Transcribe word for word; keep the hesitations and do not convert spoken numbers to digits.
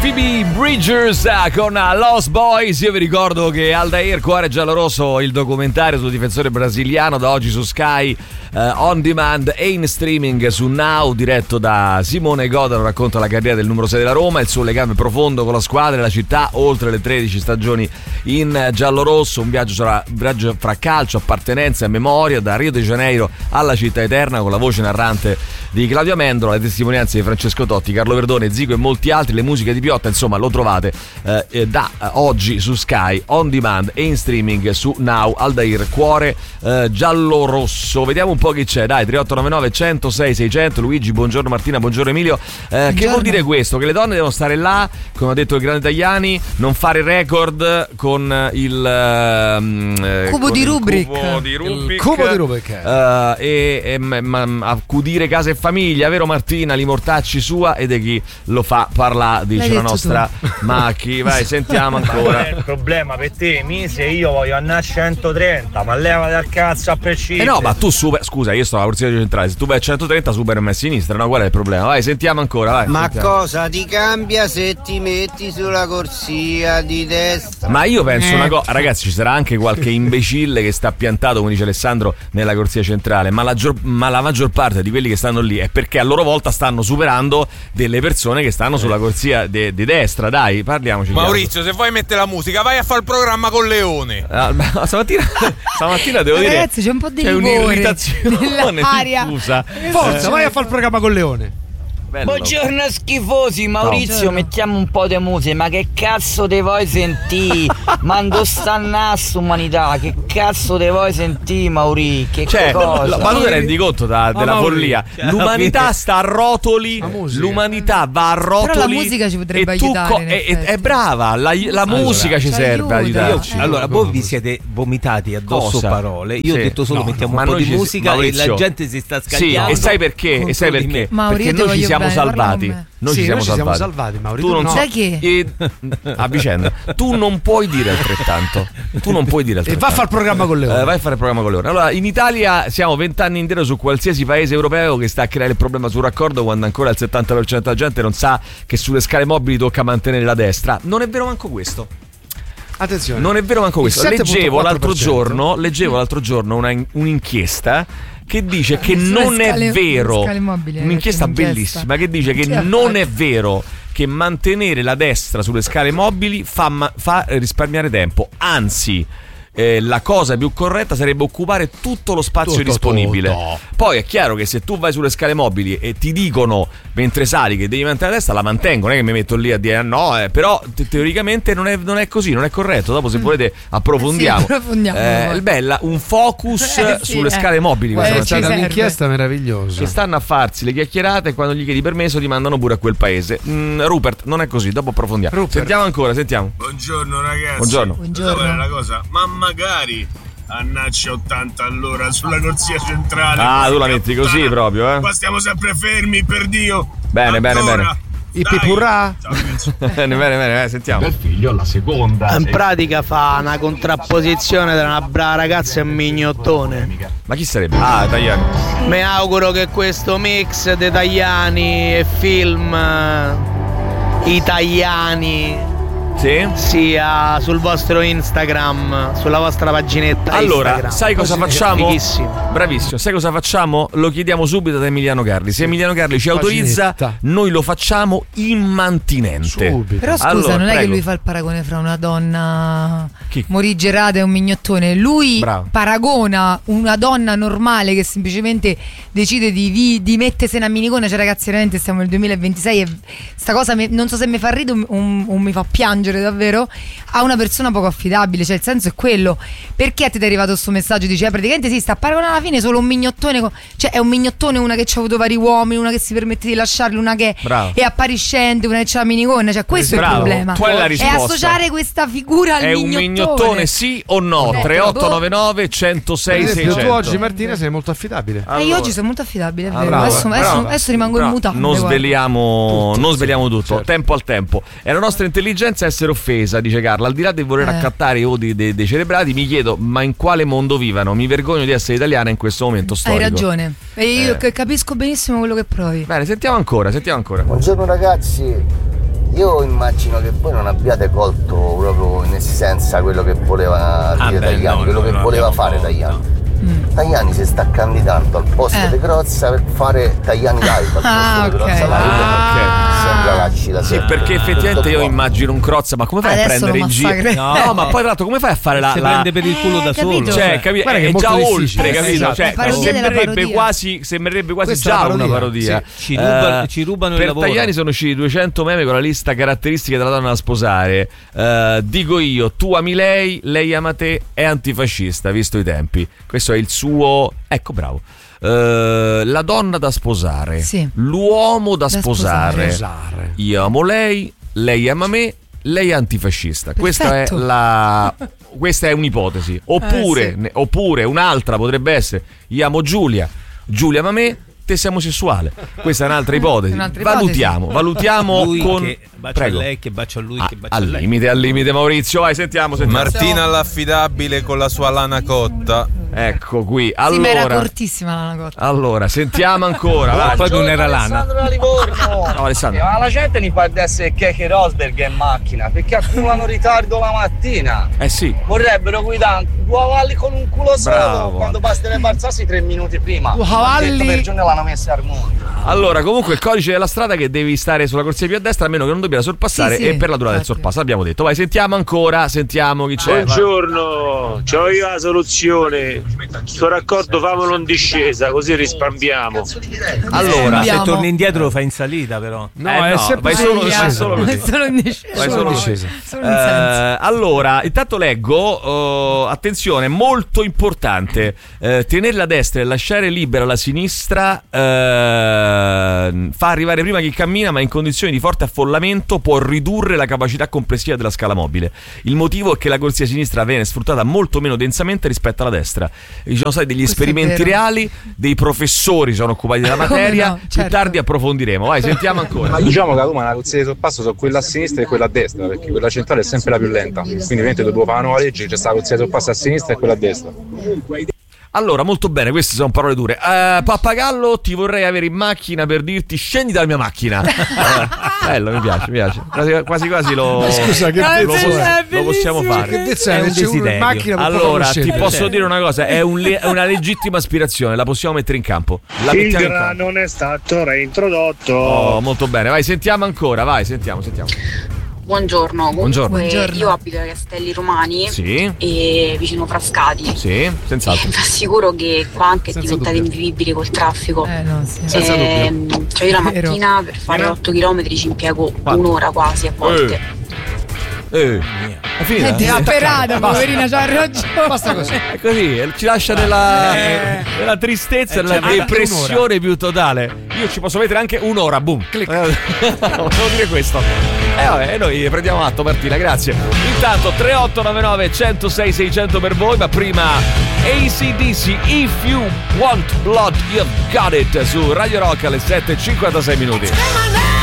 Phoebe Bridgers con Lost Boys. Io vi ricordo che Aldair, Cuore Giallorosso, il documentario sul difensore brasiliano, da oggi su Sky, uh, on demand e in streaming su Now, diretto da Simone Godaro, racconta la carriera del numero sei della Roma, il suo legame profondo con la squadra e la città, oltre le tredici stagioni in giallorosso, un viaggio fra, viaggio fra calcio, appartenenza e memoria, da Rio de Janeiro alla città eterna, con la voce narrante di Claudio Amendola, le testimonianze di Francesco Totti, Carlo Verdone, Zico e molti altri, le musiche di Piotta, insomma lo trovate eh, da eh, oggi su Sky, on demand e in streaming su Now. Aldair, Cuore eh, Giallorosso. Vediamo un po' chi c'è, dai. Tre otto nove nove uno zero sei sei zero zero. Luigi, buongiorno. Martina, buongiorno. Emilio, eh, buongiorno. Che vuol dire questo? Che le donne devono stare là, come ha detto il grande Tajani, non fare record con il eh, cubo con di il Rubik, cubo di Rubik, il cubo di Rubik eh, e, e ma, ma, accudire casa e famiglia, vero Martina? Li mortacci sua ed è chi lo fa parlare, dice la nostra tu. Macchi. Vai, sentiamo ancora. Ma il problema per te, Mise, io voglio andare a centotrenta, ma leva dal cazzo a prescindere. Eh no, ma tu super, scusa, io sto alla corsia centrale, se tu vai a centotrenta super me a sinistra, no? Qual è il problema? Vai, sentiamo ancora, vai. Ma sentiamo. Cosa ti cambia se ti metti sulla corsia di destra? Ma io penso eh. una cosa, ragazzi, ci sarà anche qualche imbecille che sta piantato, come dice Alessandro, nella corsia centrale, ma la, ma la maggior parte di quelli che stanno lì è perché a loro volta stanno superando delle persone che stanno sulla corsia di de destra. Dai, parliamoci. Maurizio, se vuoi mettere la musica, vai a fare il programma con Leone. Ah, ma stamattina, stamattina devo dire, ragazzi, c'è un po' di c'è livore un'irritazione nell'aria. diffusa. Forza, eh. vai a fare il programma con Leone. Bello. Buongiorno schifosi, Maurizio, no. mettiamo un po' di musica, ma che cazzo te vuoi sentì? Mando stannasso umanità, che cazzo te vuoi sentì, Mauri? Che cioè, cosa? ma tu ti rendi conto da, della Mauri, follia? cioè, L'umanità sta a rotoli, l'umanità va a rotoli. Però la musica ci potrebbe e tu aiutare, co- in è, è, effetti. è brava, la, la Allora, musica ci ci serve a aiuta. aiutarci. Io- Allora, voi vi siete vomitati addosso Cosa? parole. Io Sì. ho detto solo No, mettiamo no, un ma po' di noi ci- musica Maurizio, e la gente si sta Sì, scagliando. e sai perché? E sai contro di perché? me. Mauri, perché io ti noi ci voglio siamo bene, parla salvati. con me. Noi Sì, ci siamo noi ci siamo salvati. salvati, Mauri. Tu tu non no. so- Sai chi? e, a vicenda. Tu non puoi dire altrettanto. Tu non puoi dire E altrettanto. va a fare il programma con Leone. Eh, vai a fare il programma con loro. Allora, in Italia siamo vent'anni indietro su qualsiasi paese europeo che sta a creare il problema sul raccordo, quando ancora il settanta per cento della gente non sa che sulle scale mobili tocca mantenere la destra. Non è vero manco questo. Attenzione. Non è vero manco questo. Il sette virgola Leggevo quattro l'altro per cento. giorno, leggevo l'altro giorno una, un'inchiesta che dice che Sulle non scale- è vero. scale mobili, Un'inchiesta un'inchiesta. bellissima che dice che Chi ha non fatto? è vero che mantenere la destra sulle scale mobili fa, ma- fa risparmiare tempo. Anzi, eh, la cosa più corretta sarebbe occupare tutto lo spazio Tutto, disponibile. tutto. Poi è chiaro che se tu vai sulle scale mobili e ti dicono mentre sali che devi mantenere la destra, la mantengo, non è che mi metto lì a dire ah, no, eh, però te- teoricamente non è, non è così, non è corretto. Dopo se volete approfondiamo. Sì, approfondiamo, Eh, poi. bella, un focus Eh, sì, sulle eh. scale mobili. Eh, questa Eh, ci c'è mattina. serve. un'inchiesta meravigliosa. Che stanno a farsi le chiacchierate e quando gli chiedi permesso ti mandano pure a quel paese. Mm, Rupert, non è così, dopo approfondiamo. Rupert. Sentiamo ancora, sentiamo. Buongiorno ragazzi. Buongiorno. Buongiorno. Sapete una cosa? Ma magari annaccia ottanta all'ora sulla corsia centrale. Ah, tu la porca metti così puttana. proprio, eh? Qua stiamo sempre fermi, per Dio. Bene, bene, Ancora. bene. I Dai. pipurà? Ciao, ragazzi. bene, bene, bene, eh, sentiamo. figlio alla seconda. In pratica fa una contrapposizione tra una brava ragazza e un mignottone. Ma chi sarebbe? Ah, Tajani. Mi auguro che questo mix di italiani e film eh, italiani Sì? sia sul vostro Instagram, sulla vostra paginetta Allora, Instagram. sai cosa Così, facciamo? fighissimo. Bravissimo, sai cosa facciamo? Lo chiediamo subito ad Emiliano Carli. Se Emiliano Carli ci autorizza, Paginetta. noi lo facciamo immantinente. Subito. Però scusa, Allora, non è prego. che lui fa il paragone fra una donna Chi? morigerata e un mignottone. Lui Bravo. paragona una donna normale che semplicemente decide di, vi, di mettersene a minigonna. Cioè ragazzi, veramente stiamo nel duemilaventisei e sta cosa mi- non so se mi fa ridere o, o- o mi fa piangere davvero, a una persona poco affidabile. Cioè il senso è quello. Perché a te ti è arrivato questo messaggio? Dice eh, praticamente sì, sta paragonando alla fine solo un mignottone con- cioè è un mignottone, una che ci ha avuto vari uomini, una che si permette di lasciarli, una che Bravo. è appariscente, una che c'ha la minigonna. Cioè questo Bravo. è il problema. Qual è la È risposta? associare questa figura al È un mignottone. mignottone sì o no? Eh, tre otto nove nove uno zero sei Per sei esempio, tu zero oggi zero. Martina sei molto affidabile. E io oggi sono molto affidabile, è Ah, vero. brava, adesso, adesso- brava. adesso rimango Brava. immutabile. Non guarda. sveliamo, Tutto, non sì, sveliamo tutto. certo. Tempo al tempo. È la nostra intelligenza essere offesa, dice Carla. Al di là di voler Eh. raccattare i odi dei, dei cerebrati, mi chiedo: ma in quale mondo vivano? Mi vergogno di essere italiana in questo momento Hai storico. ragione. E io Eh. che capisco benissimo quello che provi. Bene, sentiamo ancora, sentiamo ancora. Buongiorno ragazzi, Io immagino che voi non abbiate colto proprio in essenza quello che voleva dire ah, beh, Tajani, no, quello no, che no, voleva fare Tajani. Mm. Tajani si sta candidando al posto eh. di Crozza per fare Tajani live al posto ah, di Crozza okay. live. Ah, okay. Sembra lacci sì, perché effettivamente io immagino un Crozza, ma come fai adesso a prendere in giro? No, no, ma poi tra l'altro come fai a fare la, si la... prende per il culo eh, da capito. solo. Cioè, capi... è, è già oltre, difficile. capito? Esatto. Cioè, sembrerebbe quasi, sembrerebbe quasi Questa già è una parodia. Sì, ci, ruba, uh, ci rubano per il lavoro. Tajani sono usciti duecento meme con la lista caratteristiche della donna da sposare. Uh, dico io, tu ami lei, lei ama te, è antifascista, visto i tempi. Questo è il suo... Ecco, bravo. Uh, la donna da sposare, sì. L'uomo da, da sposare. sposare. Io amo lei, lei ama me, lei è antifascista. Perfetto. Questa è la questa è un'ipotesi. Oppure, eh, sì. ne, oppure un'altra potrebbe essere: io amo Giulia, Giulia ama me, te sei omosessuale. Questa è un'altra ipotesi. Un'altra valutiamo, ipotesi. valutiamo lui con che bacia prego. a lei, che bacia a lui, Ah, che bacia al a lei. limite, al limite, Maurizio. Vai, sentiamo, sentiamo. Martina l'affidabile con la sua lana cotta. Ecco qui. Sì, ma era Allora, cortissima la cotta. allora sentiamo ancora. Vai. Poi non era lana. Alessandro da Livorno. No, Alessandro. Ma la gente ne parla di essere Keke Rosberg in macchina perché accumulano ritardo la mattina. Eh sì. Vorrebbero guidare due cavalli con un culo solo. Bravo. Quando basterebbe alzarsi tre minuti prima. Due cavalli. Detto per giorno l'hanno messa al mondo. Allora, comunque il codice della strada è che devi stare sulla corsia più a destra a meno che non dobbiamo sorpassare Sì, sì, e per la durata del infatti. sorpasso abbiamo detto. Vai, sentiamo ancora, sentiamo chi c'è. Buongiorno, c'ho io la soluzione. Sto raccordo famolo in discesa, così risparmiamo. Allora, Andiamo. Se torni indietro lo fai in salita, però. No, Eh, è no, sempre vai solo, in vai discesa. solo così. Solo in discesa. Vai solo discesa. Solo in senso. Eh, allora, intanto leggo, eh, attenzione, molto importante, eh, tenere la destra e lasciare libera la sinistra eh, fa arrivare prima chi cammina, ma in condizioni di forte affollamento può ridurre la capacità complessiva della scala mobile. Il motivo è che la corsia sinistra viene sfruttata molto meno densamente rispetto alla destra. Ci sono stati degli Questo è esperimenti vero. reali, dei professori sono occupati della Come materia, no, più certo. tardi approfondiremo. Vai, sentiamo ancora. Diciamo che a Roma la corsia di sorpasso sono quella a sinistra e quella a destra, perché quella centrale è sempre la più lenta. Quindi ovviamente dopo fare la nuova legge c'è sta la corsia di sorpasso a sinistra e quella a destra. Allora, molto bene, queste sono parole dure. Uh, Pappagallo, ti vorrei avere in macchina per dirti scendi dalla mia macchina. Uh, bello, mi piace, mi piace. Quasi quasi, quasi lo, Ma scusa, che lo, pezzo lo, è? lo possiamo bellissimo. fare. Che pezzo È è? un C'è uno in desiderio. macchina per Allora, ti conoscere. posso dire una cosa, è, un le- è una legittima aspirazione, la possiamo mettere in campo. La Il mettiamo in campo. grano non è stato reintrodotto. Oh, molto bene, vai, sentiamo ancora, vai, sentiamo, sentiamo. Buongiorno, comunque Buongiorno. Buongiorno. io abito a Castelli Romani Sì, e vicino Frascati. sì, senz'altro. Vi assicuro che qua anche è Senza diventata dubbio. invivibile col traffico. Eh, no, sì. Senza Ehm, cioè io la Vero. mattina per fare Vero. otto chilometri ci impiego Quanto? un'ora quasi a volte. Eh, è finita? È disperata, poverina, c'ha ragione. Basta così. È così, eh, ci lascia nella, Eh. nella tristezza, Eh, nella cioè, ma depressione più totale. Io ci posso mettere anche un'ora, boom. Click. Volevo dire questo. E eh, vabbè, noi prendiamo atto, Martina, grazie. Intanto tre otto nove nove uno zero sei sei zero zero per voi, ma prima A C D C, If You Want Blood, You've Got It, su Radio Rock alle sette e cinquantasei minuti.